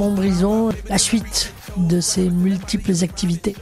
Montbrison, la suite de ces multiples activités.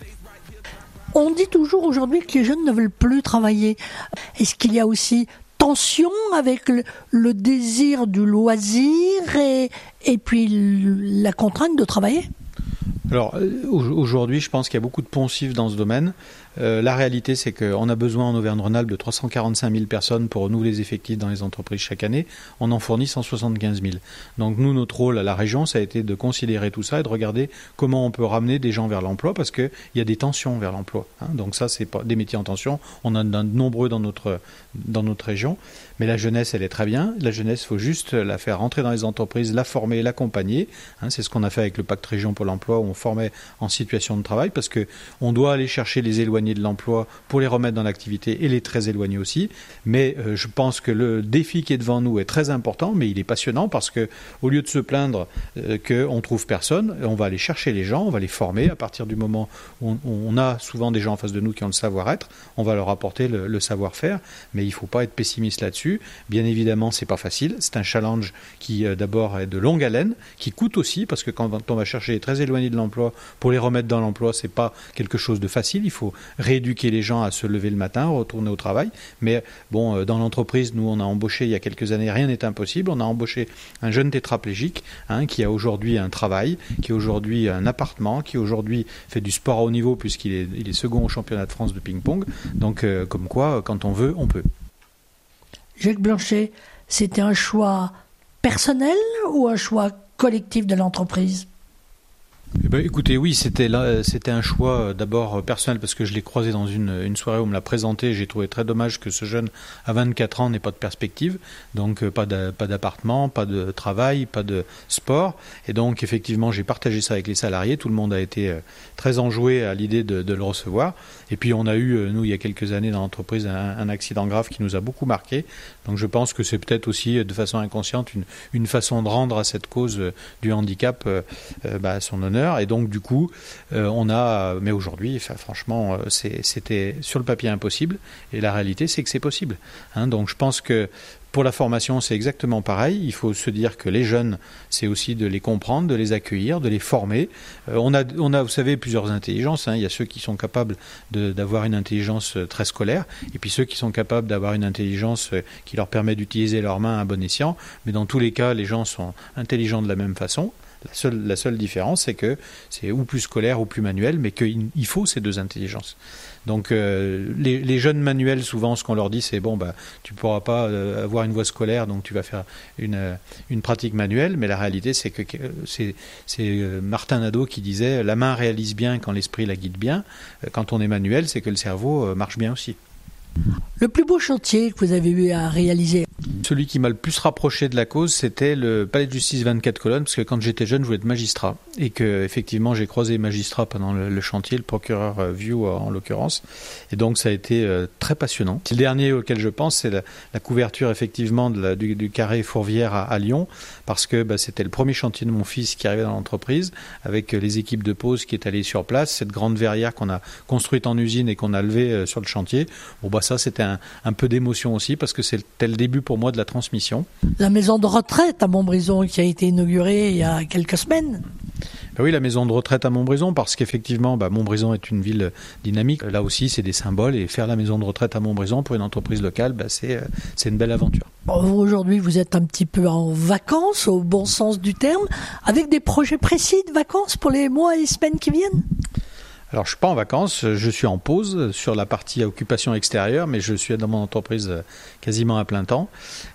On dit toujours aujourd'hui que les jeunes ne veulent plus travailler. Est-ce qu'il y a aussi tension avec le désir du loisir et puis la contrainte de travailler ? Alors aujourd'hui, je pense qu'il y a beaucoup de poncifs dans ce domaine. La réalité, c'est qu'on a besoin en Auvergne-Rhône-Alpes de 345 000 personnes pour renouveler les effectifs dans les entreprises chaque année. On en fournit 175 000. Donc nous, notre rôle à la région, ça a été de considérer tout ça et de regarder comment on peut ramener des gens vers l'emploi, parce qu'il y a des tensions vers l'emploi. Donc ça, c'est pas des métiers en tension. On en a de nombreux dans notre région. Mais la jeunesse, elle est très bien. La jeunesse, il faut juste la faire rentrer dans les entreprises, la former, l'accompagner. C'est ce qu'on a fait avec le pacte région Pôle emploi, où on formait en situation de travail, parce qu'on doit aller chercher les éloignés de l'emploi pour les remettre dans l'activité et les très éloignés aussi. Mais je pense que le défi qui est devant nous est très important, mais il est passionnant, parce qu'au lieu de se plaindre qu'on ne trouve personne, on va aller chercher les gens, on va les former. À partir du moment où on a souvent des gens en face de nous qui ont le savoir-être, on va leur apporter le savoir-faire, mais il ne faut pas être pessimiste là-dessus. Bien évidemment, c'est pas facile. C'est un challenge qui d'abord est de longue haleine, qui coûte aussi, parce que quand on va chercher les très éloignés de l'emploi pour les remettre dans l'emploi, c'est pas quelque chose de facile. Il faut rééduquer les gens à se lever le matin, retourner au travail. Mais bon, dans l'entreprise, nous, on a embauché il y a quelques années, rien n'est impossible. On a embauché un jeune tétraplégique qui a aujourd'hui un travail, qui a aujourd'hui un appartement, qui aujourd'hui fait du sport à haut niveau puisqu'il est second au championnat de France de ping-pong. Donc, comme quoi, quand on veut, on peut. Jacques Blanchet, c'était un choix personnel ou un choix collectif de l'entreprise ? Écoutez, oui, c'était un choix d'abord personnel, parce que je l'ai croisé dans une soirée où on me l'a présenté. J'ai trouvé très dommage que ce jeune à 24 ans n'ait pas de perspective, donc pas d'appartement, pas de travail, pas de sport. Et donc effectivement, j'ai partagé ça avec les salariés. Tout le monde a été très enjoué à l'idée de le recevoir. Et puis on a eu, nous, il y a quelques années dans l'entreprise, un accident grave qui nous a beaucoup marqué. Donc je pense que c'est peut-être aussi de façon inconsciente une façon de rendre à cette cause du handicap son honneur. Et donc du coup, mais aujourd'hui, franchement, c'était sur le papier impossible, et la réalité, c'est que c'est possible. Donc je pense que pour la formation, c'est exactement pareil. Il faut se dire que les jeunes, c'est aussi de les comprendre, de les accueillir, de les former. On a, vous savez, plusieurs intelligences. Il y a ceux qui sont capables d'avoir une intelligence très scolaire, et puis ceux qui sont capables d'avoir une intelligence qui leur permet d'utiliser leurs mains à bon escient. Mais dans tous les cas, les gens sont intelligents de la même façon. La seule différence, c'est que c'est ou plus scolaire ou plus manuel, mais qu'il faut ces deux intelligences. Donc les jeunes manuels, souvent, ce qu'on leur dit, c'est tu ne pourras pas avoir une voie scolaire, donc tu vas faire une pratique manuelle. Mais la réalité, c'est que c'est Martin Nadeau qui disait « La main réalise bien quand l'esprit la guide bien ». Quand on est manuel, c'est que le cerveau marche bien aussi. Le plus beau chantier que vous avez eu à réaliser ? Celui qui m'a le plus rapproché de la cause, c'était le palais de justice 24 colonnes, parce que quand j'étais jeune, je voulais être magistrat. Et que effectivement, j'ai croisé les magistrats pendant le chantier, le procureur Vieux en l'occurrence. Et donc, ça a été très passionnant. Le dernier auquel je pense, c'est la couverture effectivement du carré Fourvière à Lyon, parce que c'était le premier chantier de mon fils qui arrivait dans l'entreprise, avec les équipes de pose qui est allées sur place, cette grande verrière qu'on a construite en usine et qu'on a levée sur le chantier. Ça, c'était un peu d'émotion aussi, parce que c'était le début pour moi de la transmission. La maison de retraite à Montbrison qui a été inaugurée il y a quelques semaines. Oui, la maison de retraite à Montbrison, parce qu'effectivement, Montbrison est une ville dynamique. Là aussi, c'est des symboles, et faire la maison de retraite à Montbrison pour une entreprise locale, c'est une belle aventure. Aujourd'hui, vous êtes un petit peu en vacances, au bon sens du terme, avec des projets précis de vacances pour les mois et semaines qui viennent ? Alors, je ne suis pas en vacances, je suis en pause sur la partie occupation extérieure, mais je suis dans mon entreprise quasiment à plein temps.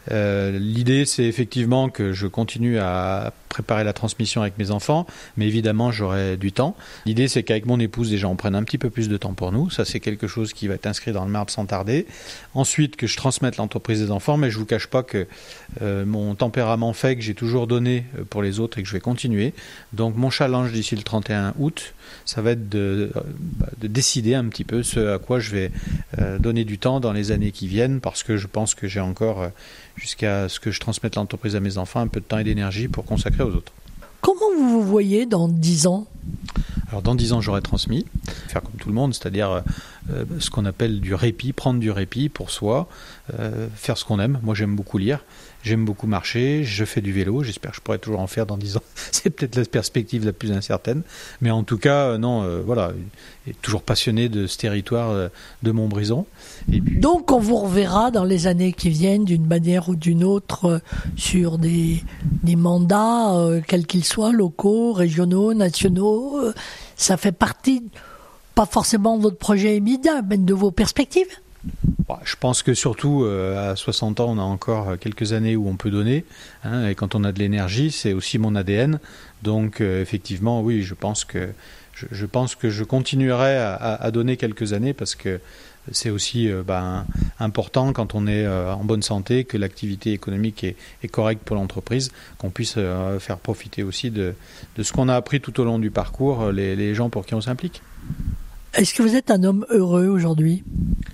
L'idée, c'est effectivement que je continue à préparer la transmission avec mes enfants, mais évidemment, j'aurai du temps. L'idée, c'est qu'avec mon épouse, déjà, on prenne un petit peu plus de temps pour nous. Ça, c'est quelque chose qui va être inscrit dans le marbre sans tarder. Ensuite, que je transmette l'entreprise des enfants, mais je ne vous cache pas que mon tempérament fait que j'ai toujours donné pour les autres et que je vais continuer. Donc, mon challenge d'ici le 31 août, ça va être de décider un petit peu ce à quoi je vais donner du temps dans les années qui viennent, parce que je pense que j'ai encore, jusqu'à ce que je transmette l'entreprise à mes enfants, un peu de temps et d'énergie pour consacrer aux autres. Comment vous vous voyez dans 10 ans ? Alors dans 10 ans, j'aurai transmis, faire comme tout le monde, c'est-à-dire ce qu'on appelle du répit, prendre du répit pour soi, faire ce qu'on aime. Moi, j'aime beaucoup lire, j'aime beaucoup marcher, je fais du vélo, j'espère que je pourrai toujours en faire dans 10 ans. C'est peut-être la perspective la plus incertaine, mais en tout cas, voilà, toujours passionné de ce territoire de Montbrison. Et puis... Donc, on vous reverra dans les années qui viennent, d'une manière ou d'une autre, sur des mandats, quels qu'ils soient, locaux, régionaux, nationaux. Ça fait partie, pas forcément de votre projet immédiat, mais de vos perspectives. Je pense que surtout à 60 ans, on a encore quelques années où on peut donner, hein, et quand on a de l'énergie, c'est aussi mon ADN. Donc effectivement, oui, je pense que je continuerai à donner quelques années parce que c'est aussi important quand on est en bonne santé, que l'activité économique est correcte pour l'entreprise, qu'on puisse faire profiter aussi de ce qu'on a appris tout au long du parcours, les gens pour qui on s'implique. Est-ce que vous êtes un homme heureux aujourd'hui ?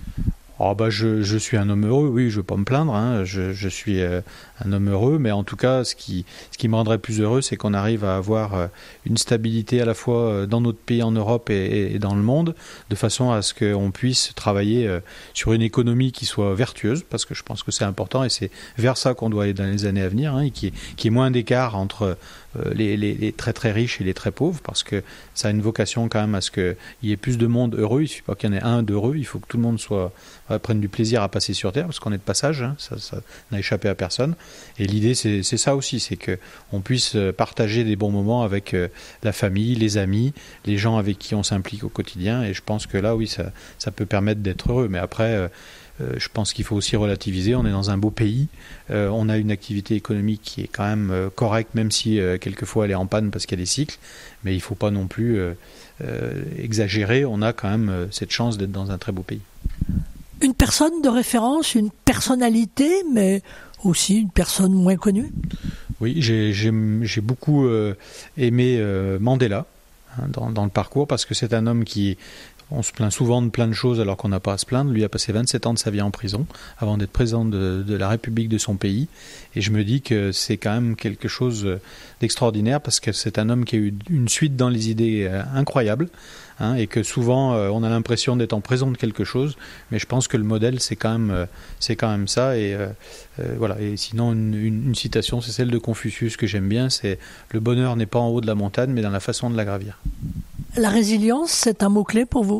Je suis un homme heureux, oui, je ne veux pas me plaindre, hein. Je suis un homme heureux, mais en tout cas, ce qui me rendrait plus heureux, c'est qu'on arrive à avoir une stabilité à la fois dans notre pays, en Europe et dans le monde, de façon à ce qu'on puisse travailler sur une économie qui soit vertueuse, parce que je pense que c'est important et c'est vers ça qu'on doit aller dans les années à venir, hein, et qui est moins d'écart entre les très très riches et les très pauvres, parce que ça a une vocation quand même à ce qu'il y ait plus de monde heureux. Il ne suffit pas qu'il y en ait un d'heureux, il faut que tout le monde prenne du plaisir à passer sur Terre, parce qu'on est de passage, hein, ça n'a échappé à personne. Et l'idée, c'est ça aussi, c'est qu'on puisse partager des bons moments avec la famille, les amis, les gens avec qui on s'implique au quotidien. Et je pense que là, oui, ça peut permettre d'être heureux. Mais après, je pense qu'il faut aussi relativiser. On est dans un beau pays. On a une activité économique qui est quand même correcte, même si quelquefois elle est en panne parce qu'il y a des cycles. Mais il ne faut pas non plus exagérer. On a quand même cette chance d'être dans un très beau pays. Une personne de référence, une personnalité, mais aussi une personne moins connue ? Oui, j'ai beaucoup aimé Mandela, hein, dans le parcours, parce que c'est un homme on se plaint souvent de plein de choses alors qu'on n'a pas à se plaindre. Lui a passé 27 ans de sa vie en prison avant d'être président de la République de son pays. Et je me dis que c'est quand même quelque chose d'extraordinaire parce que c'est un homme qui a eu une suite dans les idées incroyable, hein, et que souvent on a l'impression d'être en prison de quelque chose. Mais je pense que le modèle, c'est quand même ça. Et voilà. Et sinon, une citation, c'est celle de Confucius que j'aime bien, c'est « Le bonheur n'est pas en haut de la montagne, mais dans la façon de la gravir ». La résilience, c'est un mot-clé pour vous ?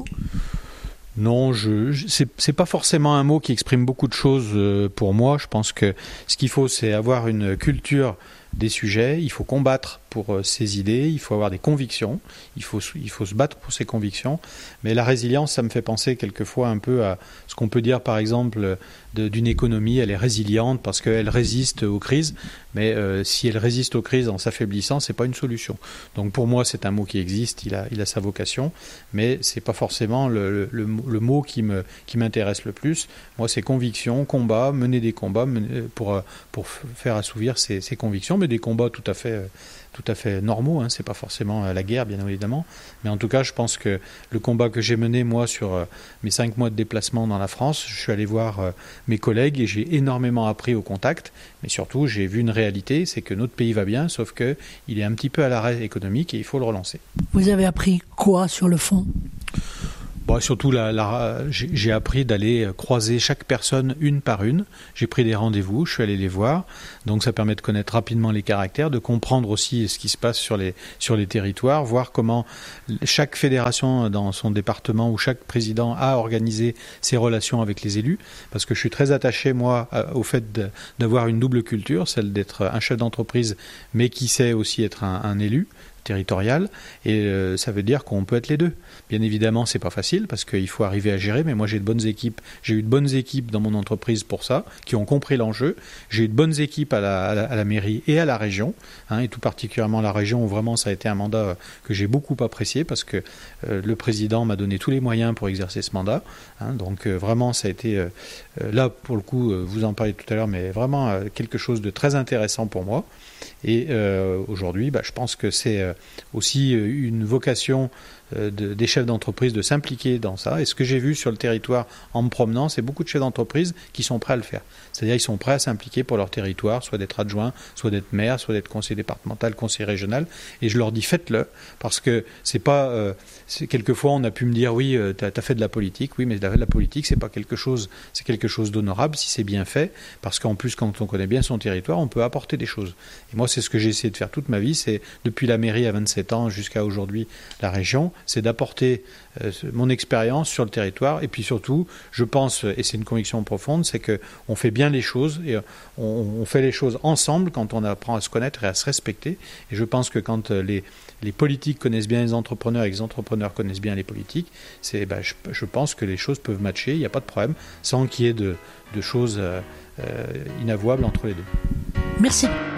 Non, c'est pas forcément un mot qui exprime beaucoup de choses pour moi. Je pense que ce qu'il faut, c'est avoir une culture des sujets, il faut combattre pour ses idées, il faut avoir des convictions, il faut se battre pour ses convictions. Mais la résilience, ça me fait penser quelquefois un peu à ce qu'on peut dire par exemple d'une économie. Elle est résiliente parce qu'elle résiste aux crises, mais si elle résiste aux crises en s'affaiblissant, c'est pas une solution. Donc pour moi, c'est un mot qui existe, il a sa vocation, mais c'est pas forcément le mot qui m'intéresse le plus. Moi, c'est conviction, combat, mener des combats pour faire assouvir ses convictions, mais des combats tout à fait normaux, hein. C'est pas forcément la guerre, bien évidemment, mais en tout cas, je pense que le combat que j'ai mené, moi, sur mes 5 mois de déplacement dans la France, je suis allé voir mes collègues et j'ai énormément appris au contact, mais surtout, j'ai vu une réalité, c'est que notre pays va bien, sauf qu'il est un petit peu à l'arrêt économique et il faut le relancer. Vous avez appris quoi sur le fond ? Surtout, j'ai appris d'aller croiser chaque personne une par une. J'ai pris des rendez-vous, je suis allé les voir. Donc ça permet de connaître rapidement les caractères, de comprendre aussi ce qui se passe sur les territoires, voir comment chaque fédération dans son département ou chaque président a organisé ses relations avec les élus. Parce que je suis très attaché, moi, au fait d'avoir une double culture, celle d'être un chef d'entreprise, mais qui sait aussi être un élu territorial, et ça veut dire qu'on peut être les deux. Bien évidemment, c'est pas facile parce qu'il faut arriver à gérer, mais moi j'ai eu de bonnes équipes dans mon entreprise pour ça, qui ont compris l'enjeu. J'ai eu de bonnes équipes à la mairie et à la région, hein, et tout particulièrement la région où vraiment ça a été un mandat que j'ai beaucoup apprécié parce que le président m'a donné tous les moyens pour exercer ce mandat, hein, donc vraiment ça a été là pour le coup, vous en parlez tout à l'heure, mais vraiment quelque chose de très intéressant pour moi. Et aujourd'hui, je pense que c'est aussi une vocation des chefs d'entreprise de s'impliquer dans ça. Et ce que j'ai vu sur le territoire en me promenant, c'est beaucoup de chefs d'entreprise qui sont prêts à le faire. C'est-à-dire qu'ils sont prêts à s'impliquer pour leur territoire, soit d'être adjoint, soit d'être maire, soit d'être conseiller départemental, conseiller régional. Et je leur dis faites-le, parce que c'est pas... quelquefois on a pu me dire oui, t'as fait de la politique. Oui, mais la politique c'est pas quelque chose, c'est quelque chose d'honorable si c'est bien fait, parce qu'en plus quand on connaît bien son territoire, on peut apporter des choses. Et moi c'est ce que j'ai essayé de faire toute ma vie, c'est depuis la mairie à 27 ans jusqu'à aujourd'hui la région, c'est d'apporter mon expérience sur le territoire. Et puis surtout, je pense, et c'est une conviction profonde, c'est qu'on fait bien les choses et on fait les choses ensemble quand on apprend à se connaître et à se respecter. Et je pense que quand les politiques connaissent bien les entrepreneurs et les entrepreneurs connaissent bien les politiques, je pense que les choses peuvent matcher, il n'y a pas de problème, sans qu'il y ait de choses inavouables entre les deux. Merci.